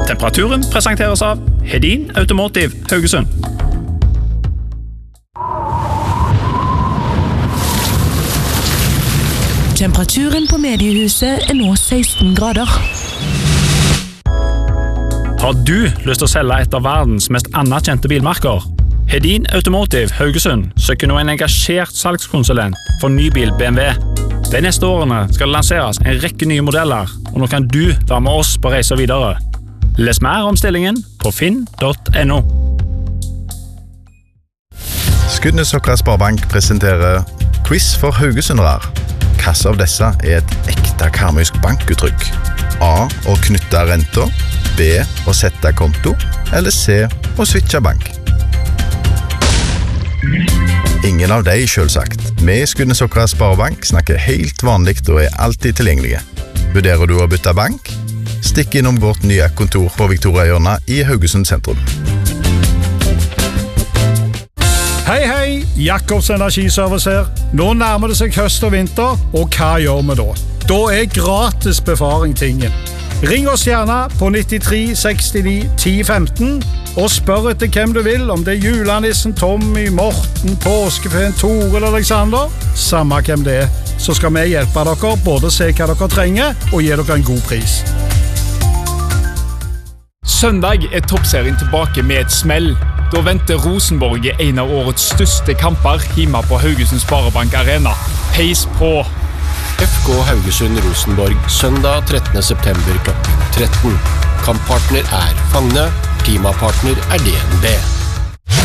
Temperaturen presenteres av Hedin Automotive Haugesund. Temperaturen på mediehuset nå 16 grader. Har du lyst til å selge et av verdens mest anerkjente bilmerker? Hedin Automotive Haugesund søker nå en engasjert salgskonsulent for nybil BMW. De neste årene skal det lanseres en rekke nye modeller, og nå kan du være med oss på reise videre. Les mer om stillingen på finn.no. Skudenesokra Sparebank presenterer quiz for Haugesundrar. Hvilke av disse et ekte karmøysk bankuttrykk? A. Å knytte renter, B. Å sette konto, eller C. Å switche bank? Ingen av de, selvsagt. Vi i Skudenesokra Sparebank snakker helt vanligt og alltid tilgjengelige. Vurderer du å bytte bank? Stikk innom vårt nye kontor på Victoriahjørnet i Haugesund sentrum. Hei, hei! Jakobs Energiservice her. Nå nærmer det seg høst og vinter, og hva gjør vi da? Da gratis befaring tingen. Ring oss gjerne på 93 69 10 15 og spør etter hvem du vil, om det julenissen, Tommy, Morten, Påskefeen, Tore eller Alexander. Samme hvem det så skal vi hjelpe dere både se hva dere trenger og gi dere en god pris. Søndag toppserien tilbake med et smell. Da venter Rosenborg en av årets største kamper hjemme på Haugesund Sparebank Arena. Peis på! FK Haugesund-Rosenborg, søndag 13. september kl. 13. Kamppartner Fagne, klimapartner DNB.